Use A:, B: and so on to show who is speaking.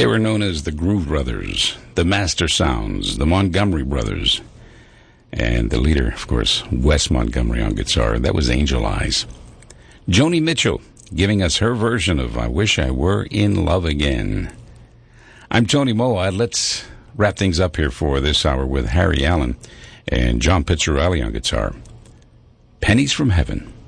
A: They were known as the Groove Brothers, the Master Sounds, the Montgomery Brothers, and the leader, of course, Wes Montgomery on guitar. That was Angel Eyes. Joni Mitchell giving us her version of I Wish I Were in Love Again. I'm Tony Moa. Let's wrap things up here for this hour with Harry Allen and John Pizzarelli on guitar. Pennies from Heaven.